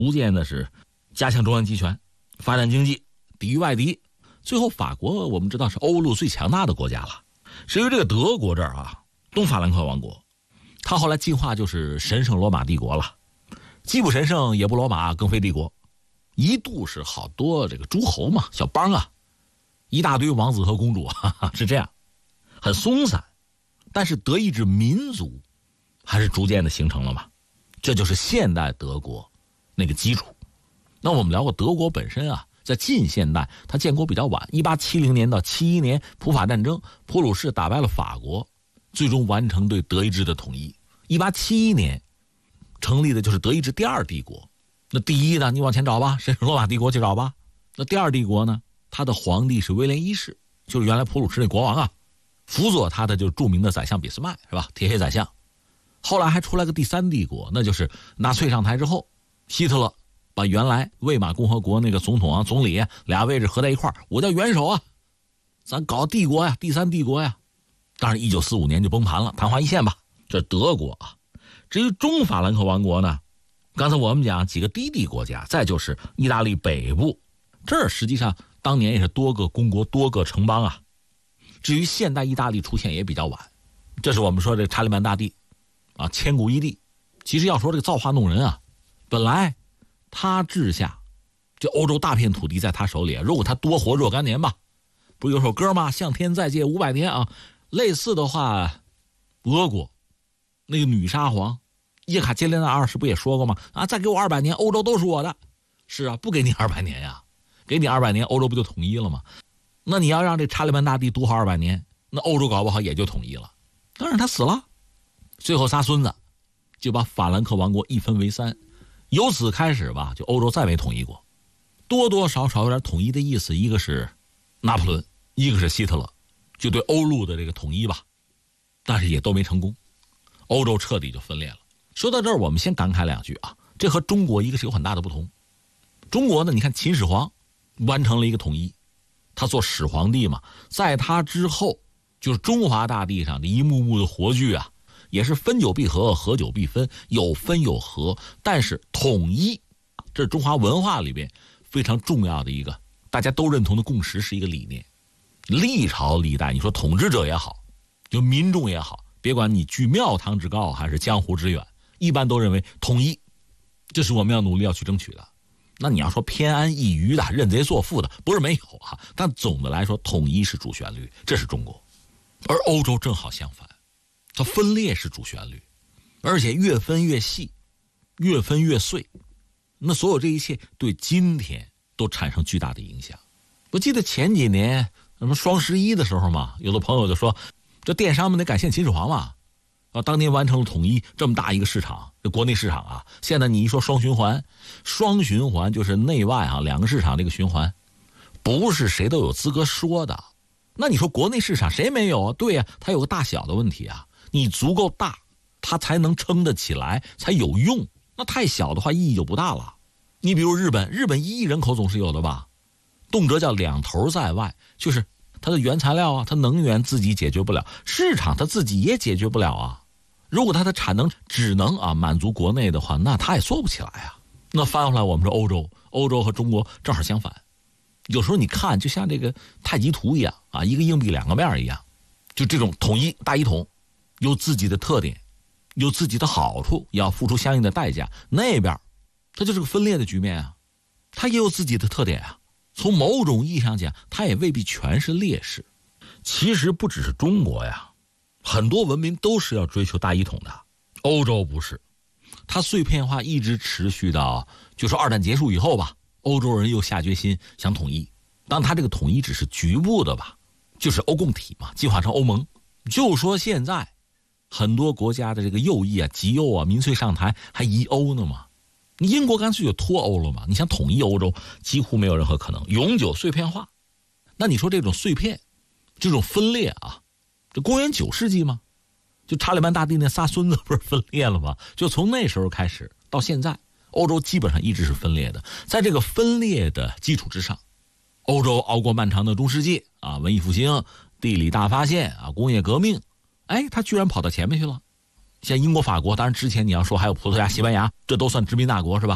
逐渐的是加强中央集权，发展经济，抵御外敌。最后法国我们知道是欧陆最强大的国家了。至于这个德国这儿啊，东法兰克王国，它后来进化就是神圣罗马帝国了，既不神圣也不罗马，更非帝国。一度是好多这个诸侯嘛，小邦啊，一大堆王子和公主，是这样，很松散。但是德意志民族还是逐渐的形成了嘛，这就是现代德国那个基础。那我们聊过德国本身啊，在近现代它建国比较晚，1870年到71年普法战争，普鲁士打败了法国，最终完成对德意志的统一。1871年成立的就是德意志第二帝国。那第一呢，你往前找吧，神圣罗马帝国去找吧。那第二帝国呢，他的皇帝是威廉一世，就是原来普鲁士那国王啊，辅佐他的就是著名的宰相俾斯麦，是吧？铁血宰相。后来还出来个第三帝国，那就是纳粹上台之后，希特勒把原来魏玛共和国那个总统啊、总理啊俩位置合在一块儿，我叫元首啊，咱搞帝国呀，第三帝国呀。当然1945年就崩盘了，昙花一现吧。这是德国啊。至于中法兰克王国呢，刚才我们讲几个低地国家，再就是意大利北部，这儿实际上当年也是多个公国、多个城邦啊。至于现代意大利出现也比较晚，这是我们说这查理曼大帝啊，千古一帝。其实要说这个造化弄人啊，本来他治下这欧洲大片土地在他手里，如果他多活若干年吧，不是有首歌吗？向天再借500年啊。类似的话，俄国那个女沙皇叶卡捷琳娜二世不也说过吗？啊，再给我200年，欧洲都是我的。是啊，不给你200年呀，给你200年，欧洲不就统一了吗？那你要让这查理曼大帝多活200年，那欧洲搞不好也就统一了。当然他死了，最后仨孙子就把法兰克王国一分为3，由此开始吧，就欧洲再没统一过。多多少少有点统一的意思，一个是拿破仑，一个是希特勒，就对欧陆的这个统一吧，但是也都没成功，欧洲彻底就分裂了。说到这儿，我们先感慨两句啊，这和中国一个是有很大的不同。中国呢，你看秦始皇完成了一个统一，他做始皇帝嘛，在他之后就是中华大地上的一幕幕的活剧啊，也是分久必合，合久必分，有分有合，但是统一，这是中华文化里边非常重要的一个大家都认同的共识，是一个理念。历朝历代，你说统治者也好，就民众也好，别管你居庙堂之高还是江湖之远，一般都认为统一，这是我们要努力要去争取的。那你要说偏安一隅的、认贼作父的，不是没有啊，但总的来说，统一是主旋律，这是中国。而欧洲正好相反，它分裂是主旋律，而且越分越细，越分越碎。那所有这一切对今天都产生巨大的影响。我记得前几年什么双11的时候嘛，有的朋友就说，这电商们得感谢秦始皇嘛，啊，当年完成了统一，这么大一个市场，这国内市场啊，现在你一说双循环就是内外啊2个市场这个循环，不是谁都有资格说的。那你说国内市场谁没有啊？对呀，它有个大小的问题啊，你足够大，它才能撑得起来，才有用。那太小的话，意义就不大了。你比如日本1亿人口总是有的吧，动辄叫两头在外，就是它的原材料啊，它能源自己解决不了，市场它自己也解决不了啊。如果它的产能只能啊满足国内的话，那它也做不起来啊。那翻回来我们说欧洲和中国正好相反。有时候你看就像这个太极图一样啊，一个硬币2个面一样，就这种统一大一统，有自己的特点，有自己的好处，也要付出相应的代价。那边它就是个分裂的局面啊，它也有自己的特点啊。从某种意义上讲，它也未必全是劣势。其实不只是中国呀，很多文明都是要追求大一统的。欧洲不是，它碎片化一直持续到就是2战结束以后吧，欧洲人又下决心想统一。当它这个统一只是局部的吧，就是欧共体嘛，进化成欧盟。就说现在很多国家的这个右翼啊、极右啊，民粹上台还疑欧呢嘛。英国干脆就脱欧了嘛，你想统一欧洲几乎没有任何可能，永久碎片化。那你说这种碎片，这种分裂啊，这公元9世纪吗？就查理曼大帝那仨孙子不是分裂了吗？就从那时候开始到现在，欧洲基本上一直是分裂的。在这个分裂的基础之上，欧洲熬过漫长的中世纪啊，文艺复兴、地理大发现啊，工业革命，哎，他居然跑到前面去了。像英国、法国，当然之前你要说还有葡萄牙、西班牙，这都算殖民大国是吧？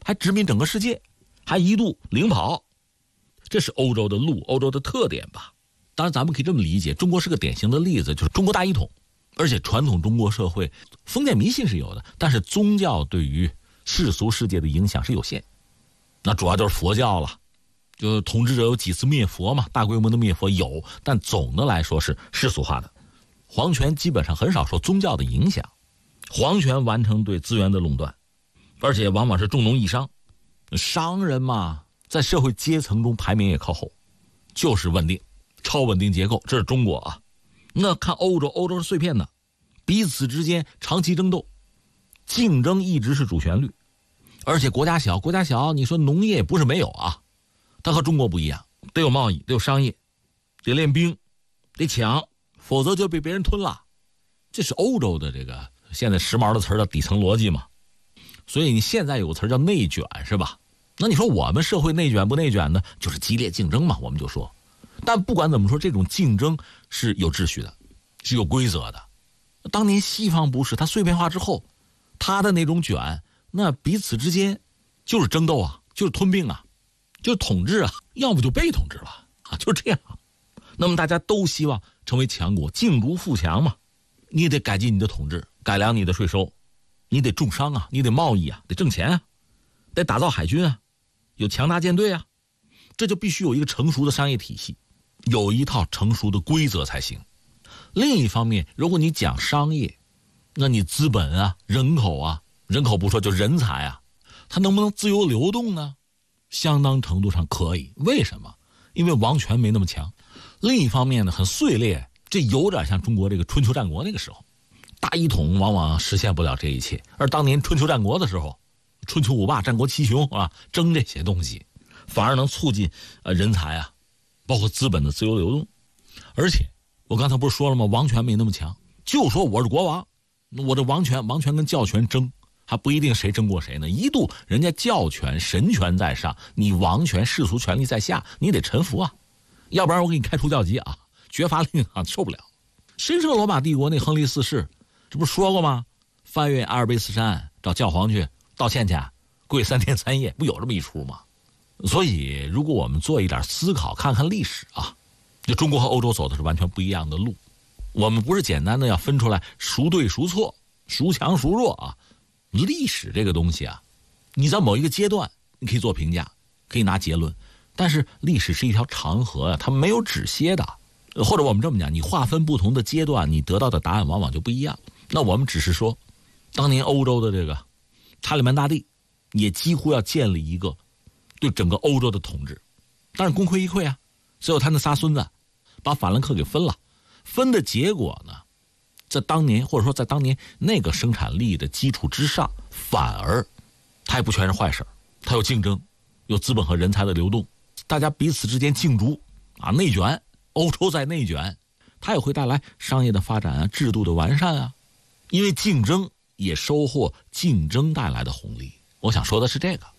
还殖民整个世界，还一度领跑。这是欧洲的路，欧洲的特点吧。当然咱们可以这么理解，中国是个典型的例子，就是中国大一统，而且传统中国社会封建迷信是有的，但是宗教对于世俗世界的影响是有限。那主要就是佛教了，就统治者有几次灭佛嘛，大规模的灭佛有，但总的来说是世俗化的。皇权基本上很少受宗教的影响，皇权完成对资源的垄断，而且往往是重农抑商。商人嘛，在社会阶层中排名也靠后，就是稳定，超稳定结构，这是中国啊。那看欧洲，欧洲是碎片的，彼此之间长期争斗，竞争一直是主旋律。而且国家小，你说农业不是没有啊，它和中国不一样，得有贸易，得有商业，得练兵，得抢，否则就被别人吞了。这是欧洲的这个现在时髦的词叫底层逻辑嘛。所以你现在有个词叫内卷，是吧？那你说我们社会内卷不内卷呢？就是激烈竞争嘛，我们就说。但不管怎么说，这种竞争是有秩序的，是有规则的。当年西方不是，它碎片化之后，它的那种卷，那彼此之间就是争斗啊，就是吞并啊，就是统治啊，要么就被统治了啊，就是这样。那么大家都希望成为强国，竞逐富强嘛，你也得改进你的统治，改良你的税收，你得重商啊，你得贸易啊，得挣钱啊，得打造海军啊，有强大舰队啊，这就必须有一个成熟的商业体系，有一套成熟的规则才行。另一方面，如果你讲商业，那你资本啊，人口不说就人才啊，它能不能自由流动呢？相当程度上可以。为什么？因为王权没那么强。另一方面呢，很碎裂，这有点像中国这个春秋战国那个时候，大一统往往实现不了这一切。而当年春秋战国的时候，春秋五霸、战国七雄啊，争这些东西，反而能促进人才啊，包括资本的自由流动。而且我刚才不是说了吗？王权没那么强，就说我是国王，我这王权跟教权争，还不一定谁争过谁呢。一度人家教权神权在上，你王权世俗权力在下，你得臣服啊，要不然我给你开除教籍啊，绝罚令啊，受不了。神圣罗马帝国那亨利四世这不是说过吗？翻越阿尔卑斯山找教皇去道歉去，跪3天3夜，不有这么一出吗？所以如果我们做一点思考，看看历史啊，就中国和欧洲走的是完全不一样的路。我们不是简单的要分出来孰对孰错，孰强孰弱啊。历史这个东西啊，你在某一个阶段你可以做评价，可以拿结论，但是历史是一条长河啊，它没有止歇的。或者我们这么讲，你划分不同的阶段，你得到的答案往往就不一样。那我们只是说，当年欧洲的这个查理曼大帝也几乎要建立一个对整个欧洲的统治，但是功亏一篑啊。最后他那仨孙子把法兰克给分了，分的结果呢，在当年或者说在当年那个生产力的基础之上，反而它也不全是坏事，它有竞争，有资本和人才的流动，大家彼此之间竞逐啊，内卷，欧洲在内卷，它也会带来商业的发展啊，制度的完善啊，因为竞争也收获竞争带来的红利。我想说的是这个。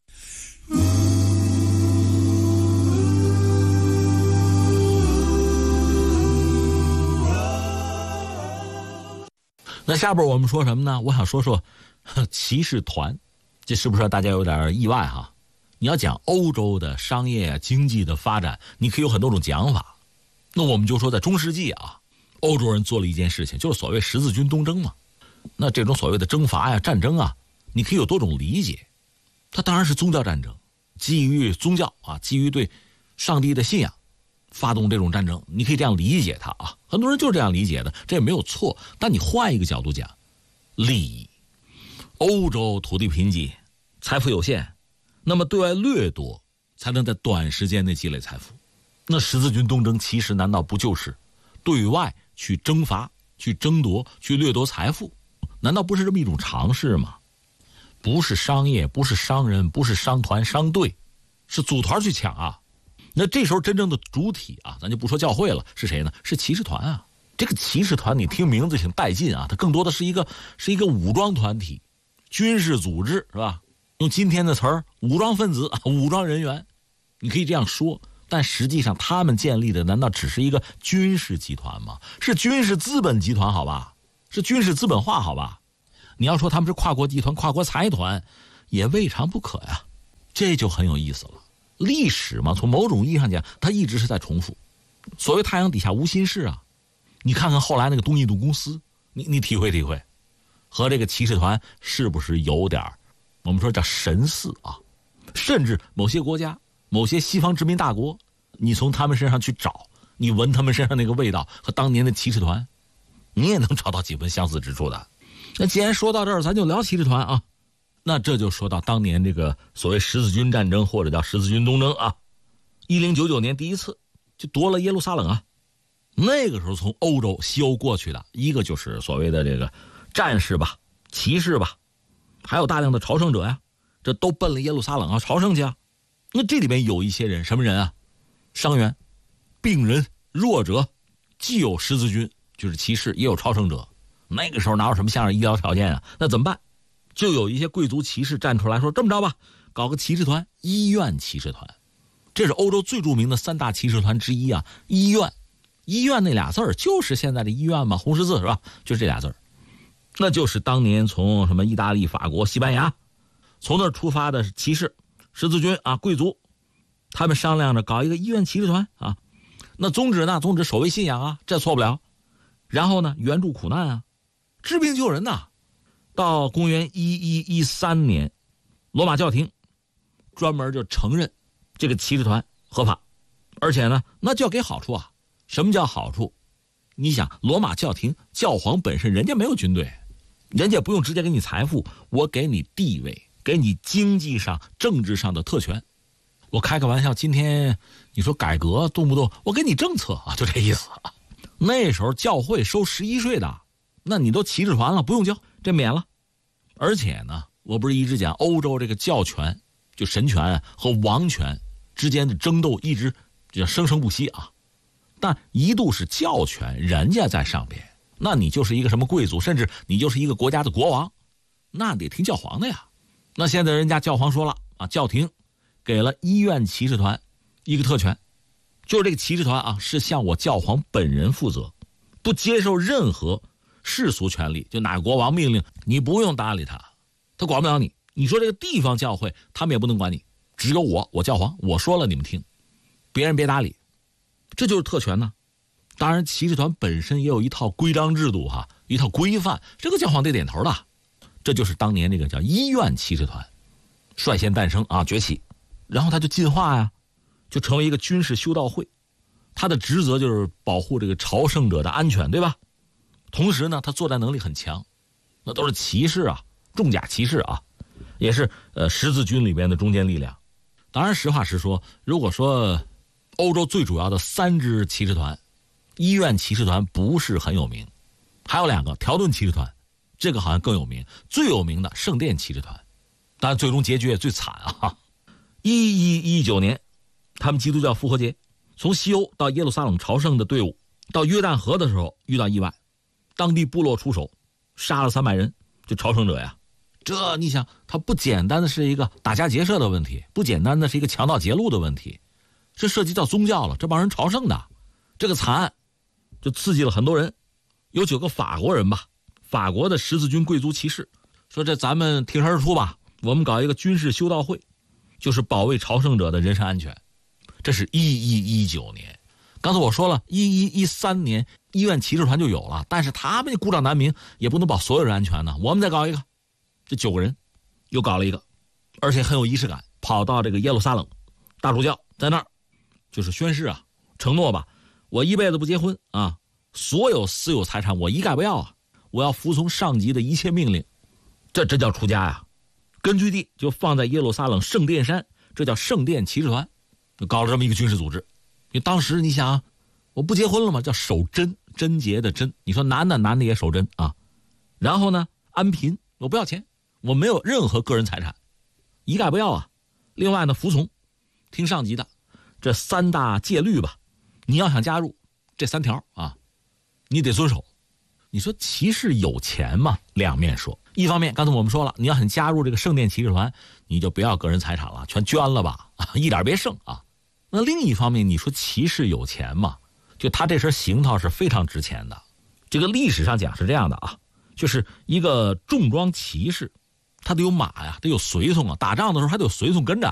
那下边我们说什么呢？我想说说骑士团，这是不是让大家有点意外哈？你要讲欧洲的商业经济的发展，你可以有很多种讲法。那我们就说在中世纪啊，欧洲人做了一件事情，就是所谓十字军东征嘛。那这种所谓的征伐呀、战争啊，你可以有多种理解。它当然是宗教战争，基于宗教啊，基于对上帝的信仰发动这种战争，你可以这样理解它啊。很多人就是这样理解的，这也没有错。但你换一个角度讲，利益，欧洲土地贫瘠，财富有限，那么对外掠夺才能在短时间内积累财富。那十字军东征其实难道不就是对外去征伐、去争夺、去掠夺财富？难道不是这么一种常识吗？不是商业，不是商人，不是商团、商队，是组团去抢啊。那这时候真正的主体啊，咱就不说教会了，是谁呢？是骑士团啊。这个骑士团你听名字挺带劲啊，它更多的是一个武装团体，军事组织是吧？用今天的词儿，武装分子、武装人员，你可以这样说。但实际上他们建立的难道只是一个军事集团吗？是军事资本集团好吧，是军事资本化好吧。你要说他们是跨国集团、跨国财团， 也未尝不可呀。这就很有意思了。历史嘛，从某种意义上讲，它一直是在重复。所谓太阳底下无新事啊，你看看后来那个东印度公司，你体会体会，和这个骑士团是不是有点我们说叫神似啊？甚至某些国家，某些西方殖民大国，你从他们身上去找，你闻他们身上那个味道和当年的骑士团，你也能找到几分相似之处的。那既然说到这儿，咱就聊骑士团啊。那这就说到当年这个所谓十字军战争，或者叫十字军东征啊，1099年第一次就夺了耶路撒冷啊。那个时候从欧洲西欧过去的一个就是所谓的这个战士吧、骑士吧，还有大量的朝圣者呀，这都奔了耶路撒冷啊，朝圣去啊。那这里面有一些人，什么人啊？伤员、病人、弱者，既有十字军就是骑士，也有朝圣者。那个时候哪有什么像样医疗条件啊？那怎么办？就有一些贵族骑士站出来说，这么着吧，搞个骑士团，医院骑士团。这是欧洲最著名的3大骑士团之一啊。医院那俩字儿就是现在的医院嘛，红十字是吧？就这俩字儿。那就是当年从什么意大利、法国、西班牙从那儿出发的骑士、十字军啊，贵族，他们商量着搞一个医院骑士团啊。那宗旨呢？宗旨守卫信仰啊，这错不了。然后呢，援助苦难啊，治病救人呐。到公元1113年，罗马教廷专门就承认这个骑士团合法，而且呢，那就要给好处啊。什么叫好处？你想，罗马教廷教皇本身人家没有军队，人家不用直接给你财富，我给你地位，给你经济上、政治上的特权。我开个玩笑，今天你说改革动不动我给你政策啊，就这意思。那时候教会收11税的，那你都骑士团了，不用交，这免了。而且呢，我不是一直讲欧洲这个教权，就神权和王权之间的争斗一直就生生不息啊。但一度是教权人家在上边，那你就是一个什么贵族，甚至你就是一个国家的国王，那得听教皇的呀。那现在人家教皇说了啊，教廷给了医院骑士团一个特权，就是这个骑士团啊是向我教皇本人负责，不接受任何世俗权利，就哪个国王命令你不用搭理他，他管不了你。你说这个地方教会他们也不能管你，只有我教皇我说了你们听，别人别搭理，这就是特权呢。当然骑士团本身也有一套规章制度哈，一套规范，这个教皇得点头的。这就是当年这个叫医院骑士团率先诞生啊，崛起，然后他就进化呀，就成为一个军事修道会，他的职责就是保护这个朝圣者的安全，对吧？同时呢，他作战能力很强，那都是骑士啊，重甲骑士啊，也是十字军里边的中坚力量。当然实话实说，如果说欧洲最主要的3支骑士团，医院骑士团不是很有名，还有2个条顿骑士团，这个好像更有名。最有名的圣殿骑士团，当然最终结局也最惨啊。1119年，他们基督教复活节从西欧到耶路撒冷朝圣的队伍，到约旦河的时候遇到意外，当地部落出手，杀了300人，就朝圣者呀。这你想，它不简单的是一个打家劫舍的问题，不简单的是一个强盗劫路的问题，这涉及到宗教了。这帮人朝圣的，这个惨案就刺激了很多人。有9个法国人吧，法国的十字军贵族骑士说，这咱们挺身而出吧，我们搞一个军事修道会，就是保卫朝圣者的人身安全。这是1119年。刚才我说了，1113年医院骑士团就有了，但是他们孤掌难鸣，也不能保所有人安全呢。我们再搞一个，这9个人又搞了一个，而且很有仪式感，跑到这个耶路撒冷，大主教在那儿就是宣誓啊，承诺吧，我一辈子不结婚啊，所有私有财产我一概不要啊，我要服从上级的一切命令。这叫出家呀。根据地就放在耶路撒冷圣殿山，这叫圣殿骑士团，就搞了这么一个军事组织。因为当时你想，我不结婚了嘛，叫守贞，贞洁的贞。你说男的也守贞啊。然后呢，安贫，我不要钱，我没有任何个人财产，一概不要啊。另外呢，服从，听上级的。这3大戒律吧，你要想加入这3条啊，你得遵守。你说骑士有钱吗？两面说。一方面，刚才我们说了，你要想加入这个圣殿骑士团，你就不要个人财产了，全捐了吧，一点别剩啊。那另一方面，你说骑士有钱吗？就他这身行头是非常值钱的。这个历史上讲是这样的啊，就是一个重装骑士， 他得有马呀，得有随从啊，打仗的时候还得有随从跟着。